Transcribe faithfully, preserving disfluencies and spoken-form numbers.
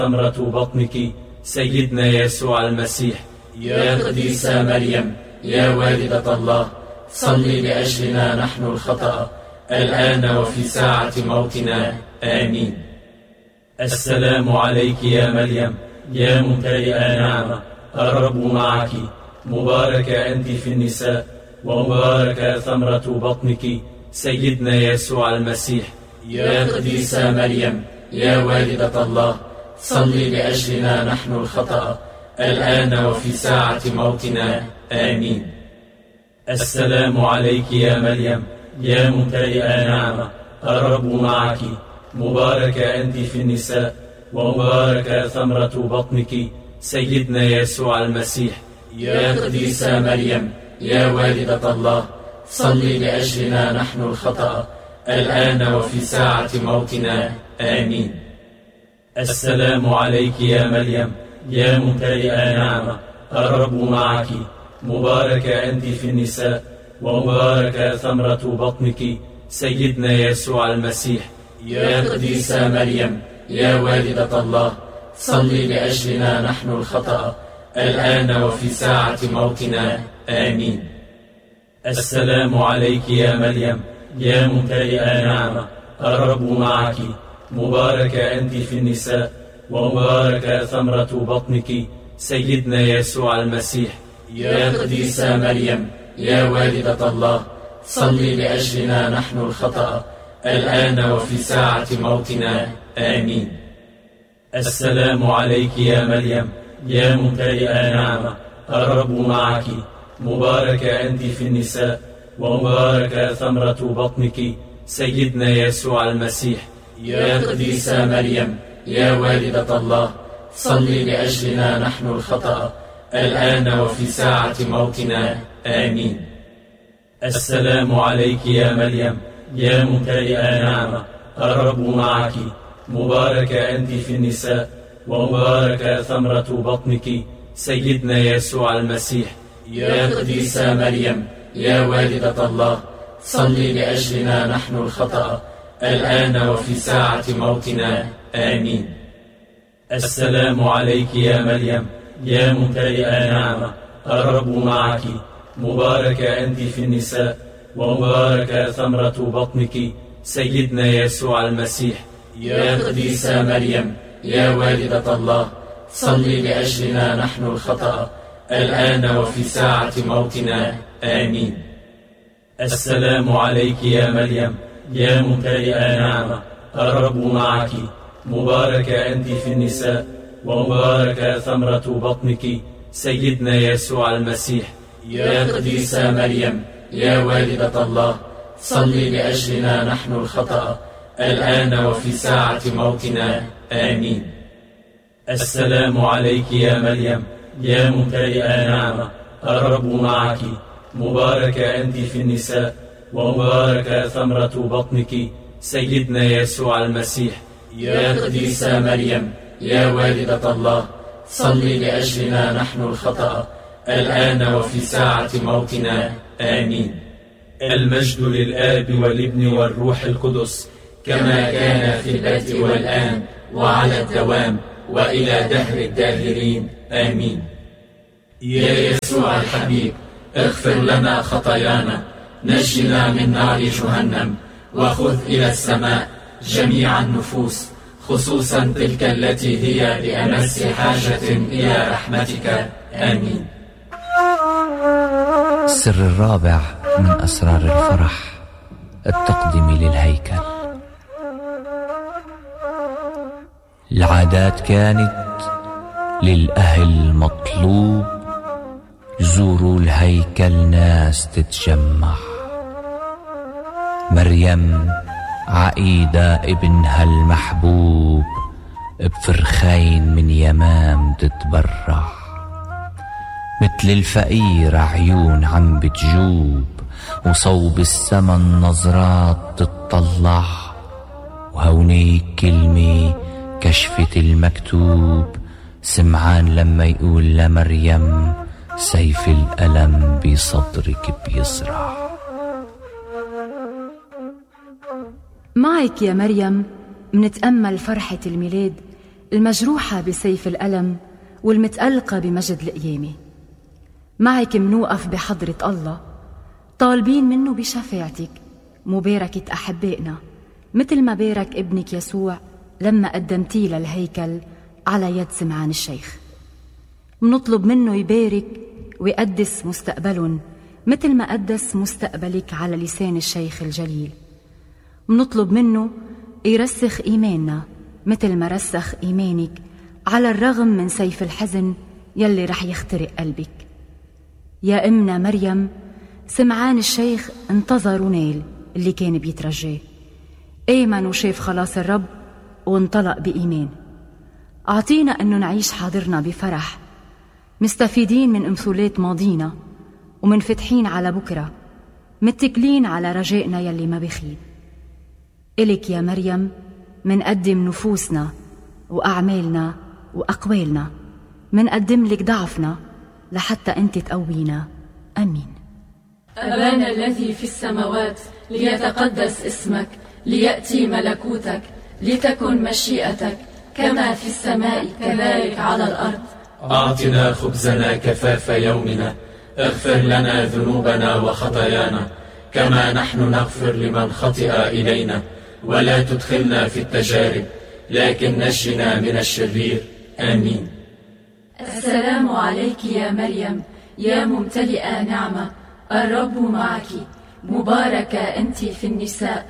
ثمرة بطنك سيدنا يسوع المسيح. يا قديسة مريم يا والدة الله، صلي لأجلنا نحن الخطأ الآن وفي ساعة موتنا، آمين. السلام عليك يا مريم يا ممتلئة نعمة، الرب معك، مباركة أنت في النساء، ومباركة ثمرة بطنك سيدنا يسوع المسيح. يا قديسة مريم يا والدة الله، صلي لأجلنا نحن الخطأ الآن وفي ساعة موتنا، آمين. السلام عليك يا مريم يا ممتلئة نعمة، الرب معك، مباركة أنت في النساء، ومباركة ثمرة بطنك سيدنا يسوع المسيح. يا قديسة مريم يا والدة الله، صلي لأجلنا نحن الخطأ الآن وفي ساعة موتنا، آمين. السلام عليك يا مريم يا ممتلئة نعمة، الرب معك، مباركة أنت في النساء، ومباركة ثمرة بطنك سيدنا يسوع المسيح. يا قديسة مريم يا والدة الله، صلي لأجلنا نحن الخطأ الآن وفي ساعة موتنا، آمين. السلام عليك يا مريم يا ممتلئة نعمة، الرب معك، مباركة أنت في النساء، ومباركة ثمرة بطنك سيدنا يسوع المسيح. يا قديسة مريم يا والدة الله، صلي لأجلنا نحن الخطأ الآن وفي ساعة موتنا، آمين. السلام عليك يا مريم يا ممتلئة نعمة، الرب معك، مباركة أنت في النساء، ومباركة ثمرة بطنك سيدنا يسوع المسيح. يا قديسة مريم يا والدة الله، صلي لأجلنا نحن الخطأ الآن وفي ساعة موتنا، آمين. السلام عليك يا مريم يا ممتلئة نعمة، الرب معك، مباركة أنت في النساء، ومباركة ثمرة بطنك سيدنا يسوع المسيح. يا قديسة مريم يا والدة الله، صلي لأجلنا نحن الخطأ الآن وفي ساعة موتنا، آمين. السلام عليك يا مريم يا ممتلئة نعمة، الرب معك، مباركة أنت في النساء، ومباركة ثمرة بطنك سيدنا يسوع المسيح. يا قديسة مريم يا والدة الله، صلي لأجلنا نحن الخطأ الآن وفي ساعة موتنا، آمين. السلام عليك يا مريم يا ممتلئة نعمة، الرب معك، مباركة أنت في النساء، ومباركة ثمرة بطنك سيدنا يسوع المسيح. يا قديسة مريم يا والدة الله، صلي لأجلنا نحن الخطأ الآن وفي ساعة موتنا، آمين. السلام عليك يا مريم يا ممتلئة نعمة، الرب معك، مباركة أنت في النساء، ومباركة ثمرة بطنك سيدنا يسوع المسيح. يا قديسة مريم يا والدة الله، صلي لأجلنا نحن الخطأ الآن وفي ساعة موتنا، آمين. المجد للآب والابن والروح القدس، كما كان في البدء والآن وعلى الدوام وإلى دهر الداهرين، آمين. يا يسوع الحبيب، اغفر لنا خطايانا، نجنا من نار جهنم، وخذ إلى السماء جميع النفوس، خصوصا تلك التي هي بأمس حاجة إلى رحمتك، آمين. السر الرابع من أسرار الفرح، التقديم للهيكل. العادات كانت للأهل مطلوب، زوروا الهيكل ناس تتجمع. مريم عقيدة ابنها المحبوب، بفرخين من يمام تتبرع. مثل الفقير عيون عم بتجوب، وصوب السما النظرات تتطلع. وهونيك كلمة كشفت المكتوب، سمعان لما يقول لمريم سيف الألم بصدرك بيزرع. معك يا مريم منتأمل فرحة الميلاد المجروحة بسيف الألم والمتألقة بمجد القيامة. معك منوقف بحضرة الله طالبين منه بشفاعتك مباركة أحبائنا، مثل ما بارك ابنك يسوع لما قدمتيه للهيكل على يد سمعان الشيخ. منطلب منه يبارك ويقدس مستقبلهم مثل ما قدس مستقبلك على لسان الشيخ الجليل. منطلب منه يرسخ إيماننا مثل ما رسخ إيمانك على الرغم من سيف الحزن يلي رح يخترق قلبك. يا أمنا مريم، سمعان الشيخ انتظر ونال اللي كان بيترجاه، آمن وشاف خلاص الرب وانطلق بإيمان. أعطينا أنه نعيش حاضرنا بفرح، مستفيدين من أمثلات ماضينا ومنفتحين على بكرة، متكلين على رجائنا يلي ما بخيب. إلك يا مريم منقدم نفوسنا وأعمالنا وأقوالنا، منقدم لك ضعفنا لحتى أنت تقوينا. أمين. أبانا الذي في السماوات، ليتقدس اسمك، ليأتي ملكوتك، لتكن مشيئتك كما في السماء كذلك على الأرض. أعطنا خبزنا كفاف يومنا، اغفر لنا ذنوبنا وخطايانا كما نحن نغفر لمن خطئ إلينا، ولا تدخلنا في التجارب لكن نجنا من الشرير. آمين. السلام عليك يا مريم، يا ممتلئة نعمة، الرب معك، مباركة أنت في النساء